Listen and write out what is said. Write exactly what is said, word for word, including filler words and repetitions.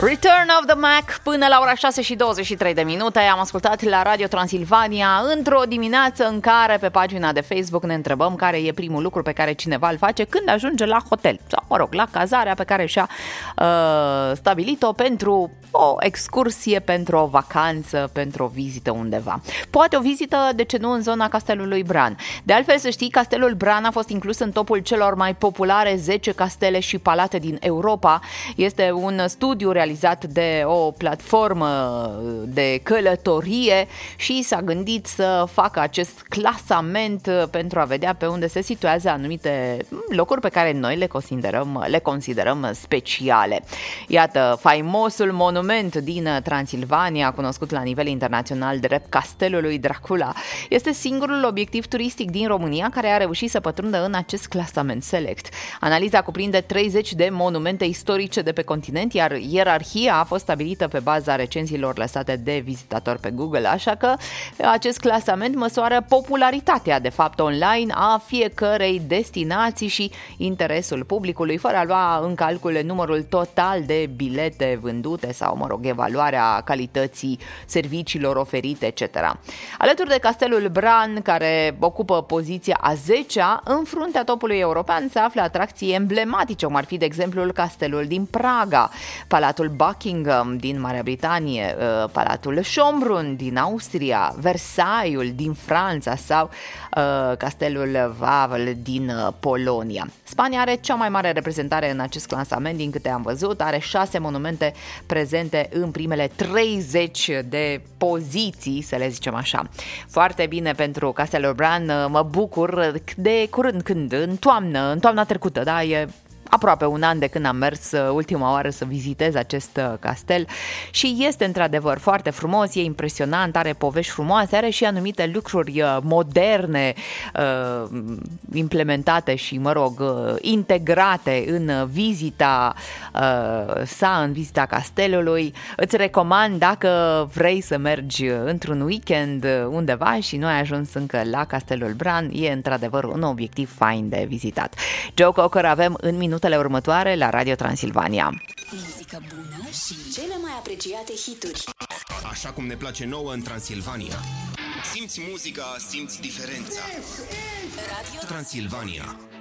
Return of the Mac până la ora șase și douăzeci și trei de minute. Am ascultat la Radio Transilvania într-o dimineață în care pe pagina de Facebook ne întrebăm care e primul lucru pe care cineva îl face când ajunge la hotel sau, mă rog, la cazarea pe care și-a uh, stabilit-o pentru o excursie, pentru o vacanță, pentru o vizită undeva. Poate o vizită, de ce nu, în zona Castelului Bran. De altfel, să știi, Castelul Bran a fost inclus în topul celor mai populare zece castele și palate din Europa. Este un studiu realizat de o platformă de călătorie și s-a gândit să facă acest clasament pentru a vedea pe unde se situează anumite locuri pe care noi le considerăm, le considerăm speciale. Iată, faimosul monument din Transilvania, cunoscut la nivel internațional drept Castelul lui Dracula, este singurul obiectiv turistic din România care a reușit să pătrundă în acest clasament select. Analiza cuprinde treizeci de monumente istorice de pe continent, iar ierarhia a fost stabilită pe baza recenziilor lăsate de vizitatori pe Google, așa că acest clasament măsoară popularitatea, de fapt, online a fiecărei destinații și interesul publicului, fără a lua în calcul numărul total de bilete vândute sau, mă rog, evaluarea calității serviciilor oferite, et cetera. Alături de Castelul Bran, care ocupă poziția a zecea, în fruntea topului european se află atracții emblematice, cum ar fi, de exemplu, Castelul din Praga, Palatul Buckingham din Marea Britanie, Palatul Schönbrunn din Austria, Versailles din Franța sau uh, Castelul Wawel din uh, Polonia. Spania are cea mai mare reprezentare în acest clasament, din câte am văzut, are șase monumente prezente în primele treizeci de poziții, să le zicem așa. Foarte bine pentru Castelul Bran, mă bucur de curând, când, în toamnă, în toamna trecută, da, e aproape un an de când am mers ultima oară să vizitez acest castel și este într-adevăr foarte frumos, e impresionant, are povești frumoase, are și anumite lucruri moderne uh, implementate și, mă rog, integrate în vizita uh, sa, în vizita castelului. Îți recomand, dacă vrei să mergi într-un weekend undeva și nu ai ajuns încă la Castelul Bran, e într-adevăr un obiectiv fain de vizitat. Joe Cocker avem în minutele următoare la Radio Transilvania. Muzică bună și cele mai apreciate hituri. Așa cum ne place nouă în Transilvania. Simți muzica, simți diferența. Radio Transilvania.